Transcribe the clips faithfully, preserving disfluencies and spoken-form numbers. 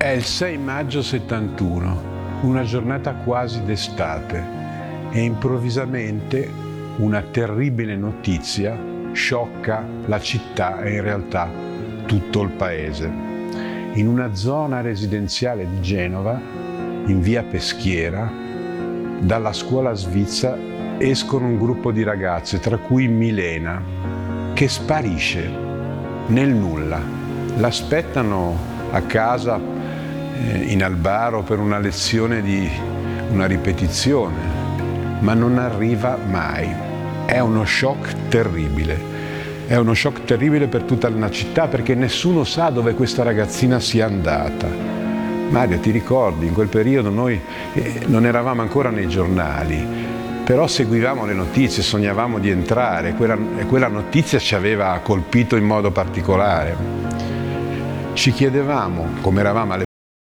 È il sei maggio settantuno, una giornata quasi d'estate, e improvvisamente una terribile notizia sciocca la città e in realtà tutto il paese. In una zona residenziale di Genova, in via Peschiera, dalla scuola svizzera escono un gruppo di ragazze, tra cui Milena, che sparisce nel nulla. L'aspettano a casa eh, in Albaro per una lezione di una ripetizione, ma non arriva mai. È uno shock terribile. È uno shock terribile per tutta la città, perché nessuno sa dove questa ragazzina sia andata. Mario, ti ricordi, in quel periodo noi eh, non eravamo ancora nei giornali, però seguivamo le notizie, sognavamo di entrare, e quella, e quella notizia ci aveva colpito in modo particolare. Ci chiedevamo come eravamo alle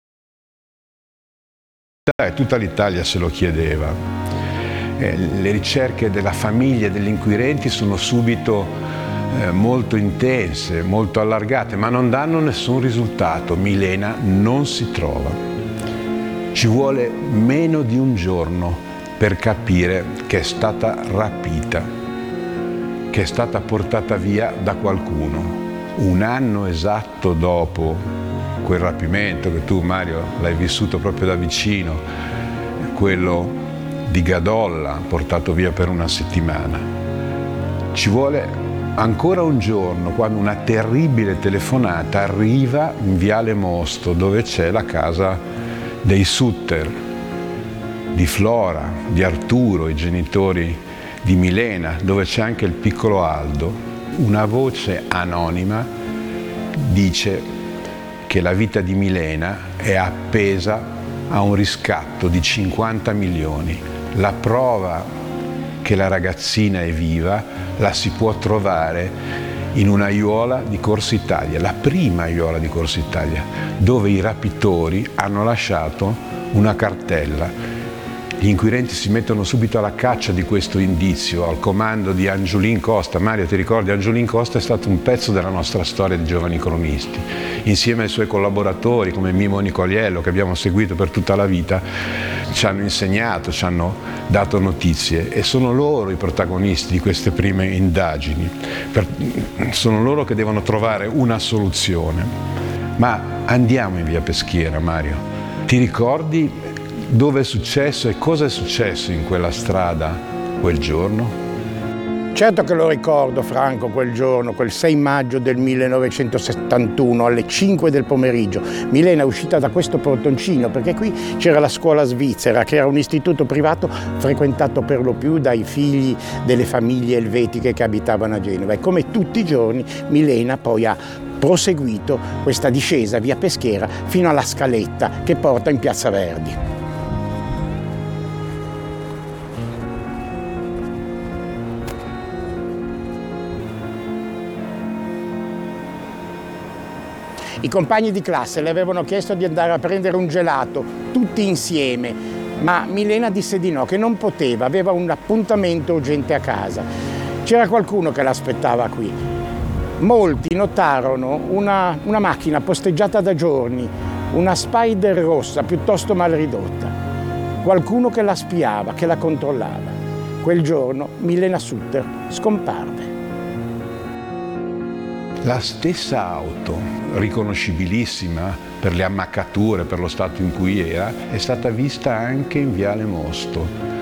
e tutta l'Italia se lo chiedeva. Eh, le ricerche della famiglia e degli inquirenti sono subito eh, molto intense, molto allargate, ma non danno nessun risultato. Milena non si trova. Ci vuole meno di un giorno per capire che è stata rapita, che è stata portata via da qualcuno. Un anno esatto dopo quel rapimento, che tu, Mario, l'hai vissuto proprio da vicino, quello di Gadolla, portato via per una settimana. Ci vuole ancora un giorno quando una terribile telefonata arriva in Viale Mosto, dove c'è la casa dei Sutter, di Flora, di Arturo, i genitori di Milena, dove c'è anche il piccolo Aldo. Una voce anonima dice che la vita di Milena è appesa a un riscatto di cinquanta milioni. La prova che la ragazzina è viva la si può trovare in una aiuola di Corso Italia, la prima aiuola di Corso Italia, dove i rapitori hanno lasciato una cartella. Gli inquirenti si mettono subito alla caccia di questo indizio, al comando di Angiolin Costa. Mario, ti ricordi? Angiolin Costa è stato un pezzo della nostra storia di giovani cronisti. Insieme ai suoi collaboratori, come Mimo Nicoliello, che abbiamo seguito per tutta la vita, ci hanno insegnato, ci hanno dato notizie, e sono loro i protagonisti di queste prime indagini. Per, sono loro che devono trovare una soluzione. Ma andiamo in via Peschiera, Mario. Ti ricordi dove è successo e cosa è successo in quella strada quel giorno? Certo che lo ricordo, Franco, quel giorno, quel sei maggio del millenovecentosettantuno, alle cinque del pomeriggio. Milena è uscita da questo portoncino, perché qui c'era la scuola svizzera, che era un istituto privato frequentato per lo più dai figli delle famiglie elvetiche che abitavano a Genova. E come tutti i giorni Milena poi ha proseguito questa discesa via Peschiera fino alla scaletta che porta in Piazza Verdi. I compagni di classe le avevano chiesto di andare a prendere un gelato, tutti insieme, ma Milena disse di no, che non poteva, aveva un appuntamento urgente a casa. C'era qualcuno che l'aspettava qui. Molti notarono una, una macchina posteggiata da giorni, una Spider rossa piuttosto mal ridotta. Qualcuno che la spiava, che la controllava. Quel giorno Milena Sutter scomparve. La stessa auto, riconoscibilissima per le ammaccature, per lo stato in cui era, è stata vista anche in Viale Mosto.